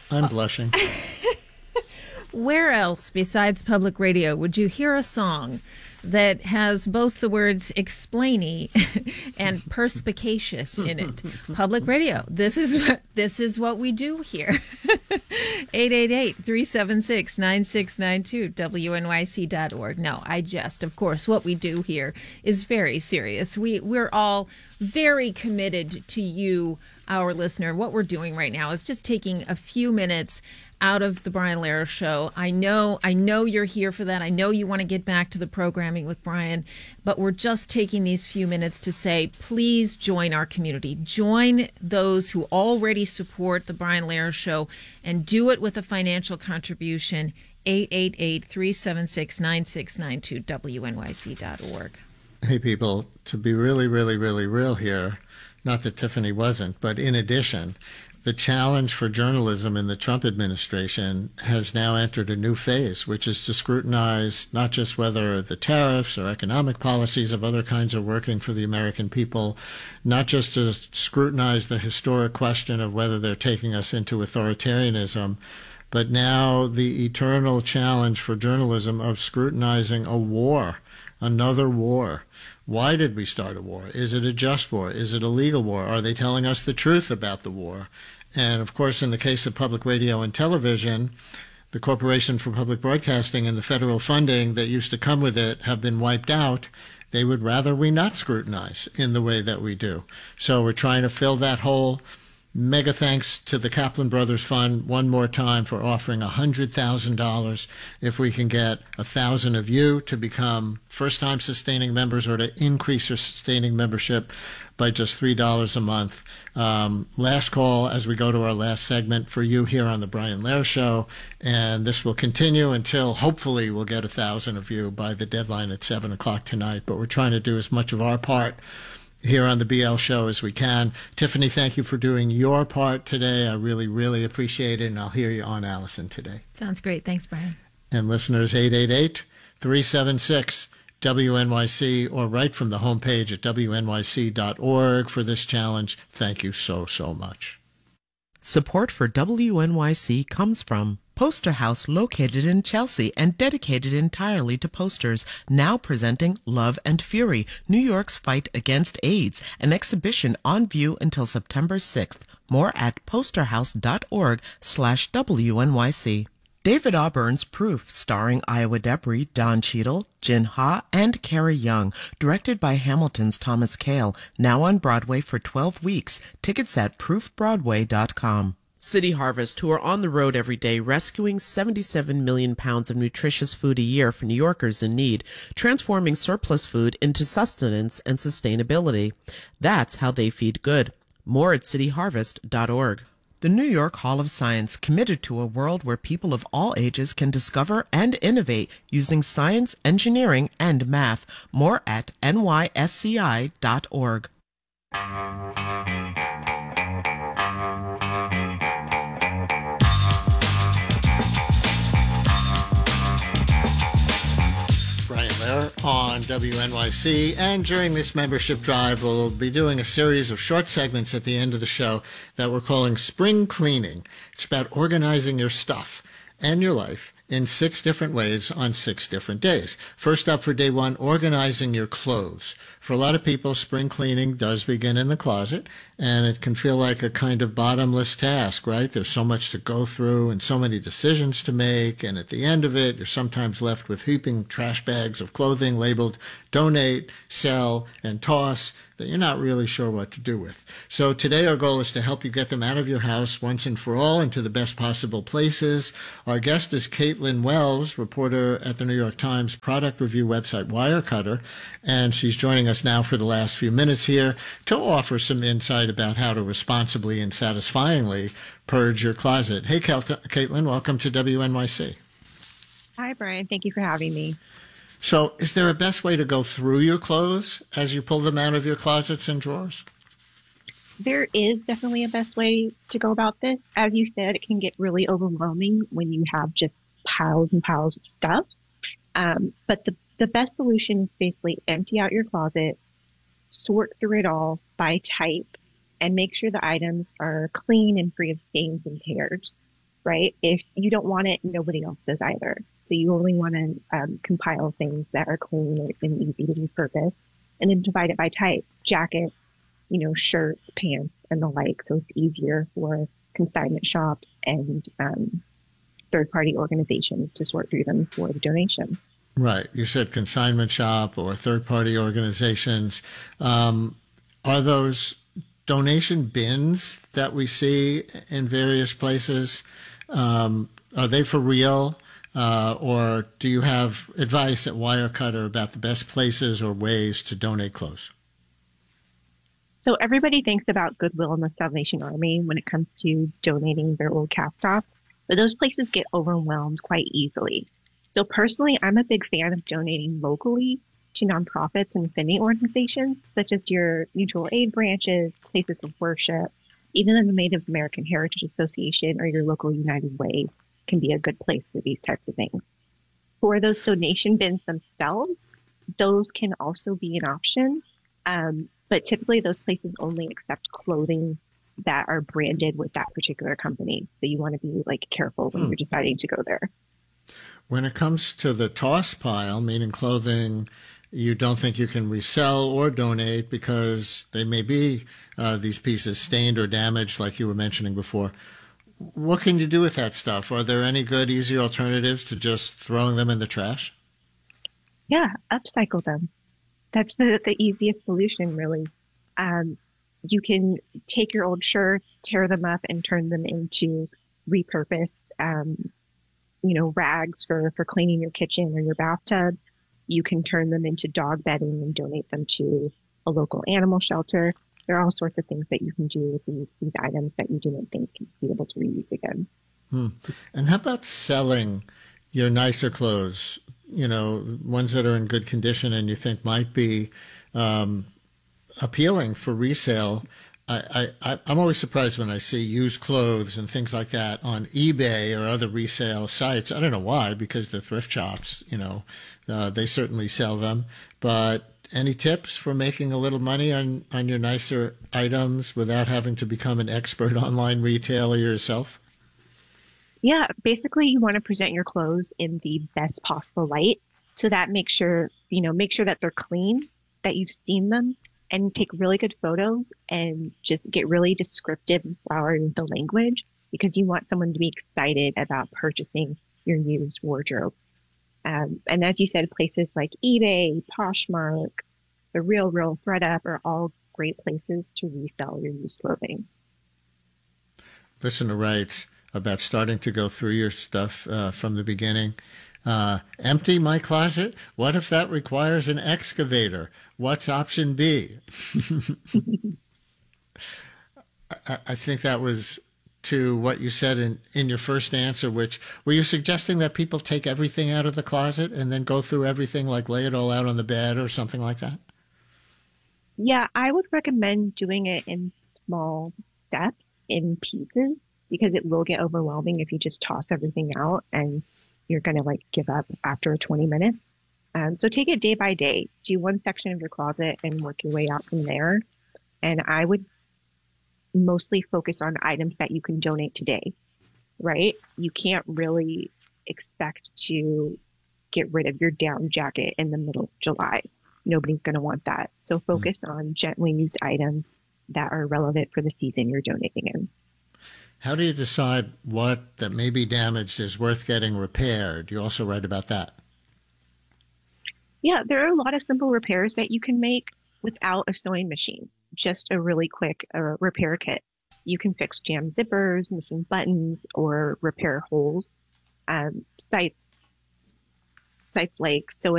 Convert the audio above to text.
I'm blushing. Where else besides public radio would you hear a song that has both the words explainy and perspicacious in it? Public radio. This is what we do here. 888-376-9692, WNYC.org. No, I jest. Of course, what we do here is very serious. We're all very committed to you, our listener. What we're doing right now is just taking a few minutes out of the Brian Lehrer Show. I know you're here for that. I know you want to get back to the programming with Brian, but we're just taking these few minutes to say, please join our community. Join those who already support the Brian Lehrer Show and do it with a financial contribution. 888-376-9692, WNYC.org. Hey, people, to be really, really, really real here, not that Tiffany wasn't, but in addition, the challenge for journalism in the Trump administration has now entered a new phase, which is to scrutinize not just whether the tariffs or economic policies of other kinds are working for the American people, not just to scrutinize the historic question of whether they're taking us into authoritarianism, but now the eternal challenge for journalism of scrutinizing a war, another war. Why did we start a war? Is it a just war? Is it a legal war? Are they telling us the truth about the war? And, of course, in the case of public radio and television, the Corporation for Public Broadcasting and the federal funding that used to come with it have been wiped out. They would rather we not scrutinize in the way that we do. So we're trying to fill that hole. Mega thanks to the Kaplan Brothers Fund one more time for offering $100,000 if we can get 1,000 of you to become first-time sustaining members or to increase your sustaining membership by just $3 a month. Last call as we go to our last segment for you here on the Brian Lehrer Show, and this will continue until hopefully we'll get 1,000 of you by the deadline at 7 o'clock tonight, but we're trying to do as much of our part here on the BL Show as we can. Tiffany, thank you for doing your part today. I really, really appreciate it, and I'll hear you on Allison today. Sounds great. Thanks, Brian. And listeners, 888-376-WNYC, or right from the homepage at WNYC.org for this challenge. Thank you so, so much. Support for WNYC comes from Poster House, located in Chelsea and dedicated entirely to posters, now presenting Love and Fury, New York's Fight Against AIDS, an exhibition on view until September 6th. More at posterhouse.org/WNYC. David Auburn's Proof, starring Iowa Debris, Don Cheadle, Jin Ha, and Carrie Young, directed by Hamilton's Thomas Kail, now on Broadway for 12 weeks. Tickets at proofbroadway.com. City Harvest, who are on the road every day rescuing 77 million pounds of nutritious food a year for New Yorkers in need, transforming surplus food into sustenance and sustainability. That's how they feed good. More at cityharvest.org. The New York Hall of Science, committed to a world where people of all ages can discover and innovate using science, engineering, and math. More at nysci.org. Brian Lehrer on WNYC, and during this membership drive we'll be doing a series of short segments at the end of the show that we're calling Spring Cleaning. It's about organizing your stuff and your life in 6 different ways on 6 different days. First up for day 1, organizing your clothes. For a lot of people, spring cleaning does begin in the closet, and it can feel like a kind of bottomless task, right? There's so much to go through and so many decisions to make, and at the end of it, you're sometimes left with heaping trash bags of clothing labeled donate, sell, and toss that you're not really sure what to do with. So today our goal is to help you get them out of your house once and for all into the best possible places. Our guest is Caitlin Wells, reporter at the New York Times product review website Wirecutter, and she's joining us now for the last few minutes here to offer some insight about how to responsibly and satisfyingly purge your closet. Hey, Caitlin, welcome to WNYC. Hi, Brian. Thank you for having me. So is there a best way to go through your clothes as you pull them out of your closets and drawers? There is definitely a best way to go about this. As you said, it can get really overwhelming when you have just piles and piles of stuff. But the best solution is basically empty out your closet, sort through it all by type, and make sure the items are clean and free of stains and tears. right? If you don't want it, nobody else does either. So you only want to compile things that are clean and easy to repurpose, and then divide it by type: jackets, shirts, pants, and the like. So it's easier for consignment shops and third-party organizations to sort through them for the donation. Right. You said consignment shop or third-party organizations. Are those donation bins that we see in various places, are they for real? Or do you have advice at Wirecutter about the best places or ways to donate clothes? So everybody thinks about Goodwill and the Salvation Army when it comes to donating their old cast-offs, but those places get overwhelmed quite easily. So personally, I'm a big fan of donating locally to nonprofits and vending organizations, such as your mutual aid branches, places of worship, even the Native American Heritage Association or your local United Way can be a good place for these types of things. For those donation bins themselves, those can also be an option. But typically those places only accept clothing that are branded with that particular company. So you want to be careful when you're deciding to go there. When it comes to the toss pile, meaning clothing you don't think you can resell or donate because they may be these pieces stained or damaged, like you were mentioning before, what can you do with that stuff? Are there any good, easy alternatives to just throwing them in the trash? Yeah, upcycle them. That's the easiest solution, really. You can take your old shirts, tear them up, and turn them into repurposed, rags for cleaning your kitchen or your bathtub. You can turn them into dog bedding and donate them to a local animal shelter. There are all sorts of things that you can do with these items that you didn't think you'd be able to reuse again. And how about selling your nicer clothes, ones that are in good condition and you think might be appealing for resale? I'm always surprised when I see used clothes and things like that on eBay or other resale sites. I don't know why, because the thrift shops, they certainly sell them. But any tips for making a little money on your nicer items without having to become an expert online retailer yourself? Yeah, basically you want to present your clothes in the best possible light. So that make sure that they're clean, that you've steamed them, and take really good photos and just get really descriptive and flowery with the language, because you want someone to be excited about purchasing your used wardrobe. And as you said, places like eBay, Poshmark, The Real, ThredUp are all great places to resell your used clothing. Listener writes about starting to go through your stuff from the beginning. Empty my closet? What if that requires an excavator? What's option B? I think that was to what you said in your first answer, which were you suggesting that people take everything out of the closet and then go through everything, like lay it all out on the bed or something like that? Yeah, I would recommend doing it in small steps, in pieces, because it will get overwhelming if you just toss everything out and you're going to give up after 20 minutes. So take it day by day. Do one section of your closet and work your way out from there. And I would mostly focus on items that you can donate today, right? You can't really expect to get rid of your down jacket in the middle of July. Nobody's going to want that. So focus on gently used items that are relevant for the season you're donating in. How do you decide what that may be damaged is worth getting repaired? You also write about that. Yeah, there are a lot of simple repairs that you can make without a sewing machine. Just a really quick repair kit. You can fix jammed zippers, missing buttons, or repair holes. Sites like Sew